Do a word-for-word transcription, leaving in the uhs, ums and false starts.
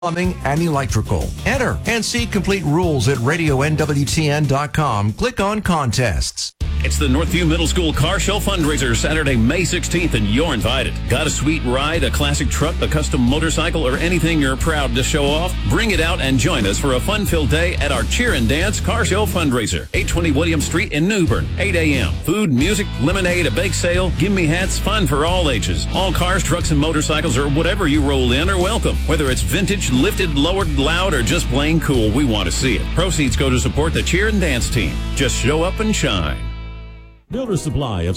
plumbing, and electrical. Enter and see complete rules at radio N W T N dot com. Click on contests. It's the Northview Middle School Car Show fundraiser, Saturday, May sixteenth, and you're invited. Got a sweet ride, a classic truck, a custom motorcycle, or anything you're proud to show off? Bring it out and join us for a fun-filled day at our Cheer and Dance Car Show fundraiser, eight twenty William Street in New Bern, eight a.m. Food, music, lemonade, a bake sale, gimme hats, fun for all ages. All cars, trucks, and motorcycles, or whatever you roll in, are welcome. Whether it's vintage, lifted, lowered, loud, or just plain cool, we want to see it. Proceeds go to support the Cheer and Dance team. Just show up and shine. Builder Supply of